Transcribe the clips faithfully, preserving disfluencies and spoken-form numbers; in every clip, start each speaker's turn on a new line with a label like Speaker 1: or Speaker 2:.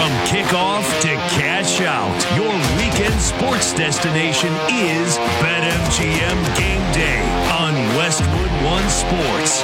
Speaker 1: From kickoff to cash out, your weekend sports destination is BetMGM Game Day on Westwood One Sports.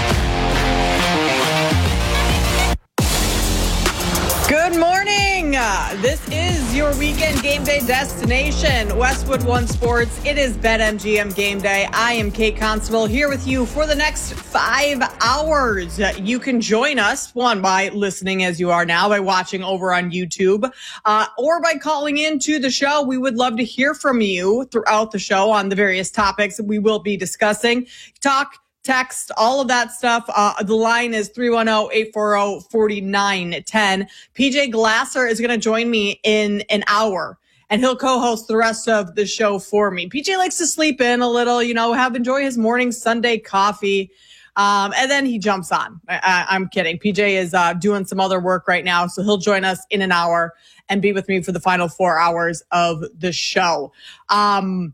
Speaker 2: Good morning. Uh, this is your weekend game day destination, Westwood One Sports. It is BetMGM Game Day. I am Kate Constable here with you for the next five hours. You can join us, one, by listening as you are now, by watching over on YouTube, uh, or by calling in to the show. We would love to hear from you throughout the show on the various topics that we will be discussing. Talk, text, all of that stuff. Uh, the line is three one zero, eight four zero, four nine one zero. P J Glasser is going to join me in an hour, and he'll co-host the rest of the show for me. P J likes to sleep in a little, you know, have enjoy his morning Sunday coffee, um, and then he jumps on. I, I'm kidding. P J is uh, doing some other work right now, so he'll join us in an hour and be with me for the final four hours of the show. Um,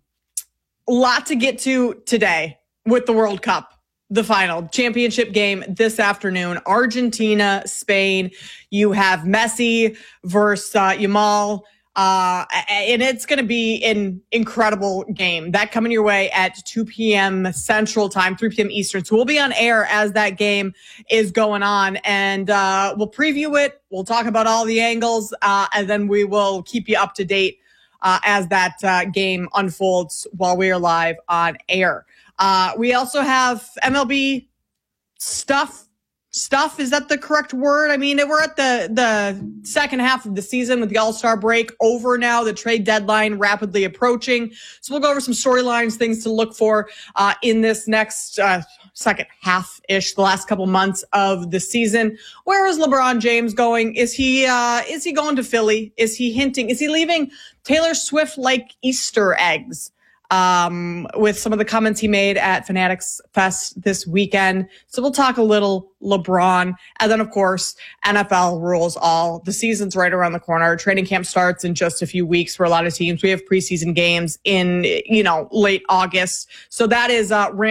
Speaker 2: a lot to get to today with the World Cup. The final championship game this afternoon, Argentina, Spain. You have Messi versus uh, Yamal, uh, and it's going to be an incredible game. That coming your way at two p.m. Central Time, three p.m. Eastern. So we'll be on air as that game is going on, and uh, we'll preview it. We'll talk about all the angles, uh, and then we will keep you up to date uh, as that uh, game unfolds while we are live on air. Uh, we also have M L B stuff. Stuff, is that the correct word? I mean, we're at the, the second half of the season with the All-Star break over now, the trade deadline rapidly approaching. So we'll go over some storylines, things to look for uh, in this next uh, second half-ish, the last couple months of the season. Where is LeBron James going? Is he uh, is he going to Philly? Is he hinting? Is he leaving Taylor Swift-like Easter eggs? Um, with some of the comments he made at Fanatics Fest this weekend. So we'll talk a little LeBron. And then, of course, N F L rules all. The season's right around the corner. Training camp starts in just a few weeks for a lot of teams. We have preseason games in, you know, late August. So that is uh,